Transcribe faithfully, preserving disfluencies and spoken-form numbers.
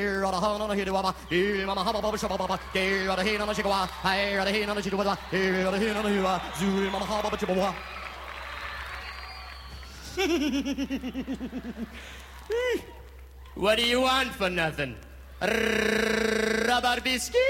What do you want for nothing? Rubber biscuit?